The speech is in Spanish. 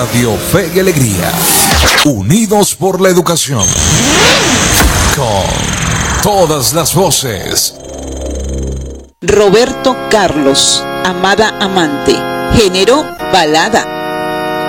Radio Fe y Alegría, unidos por la educación, con todas las voces. Roberto Carlos, Amada Amante, género balada.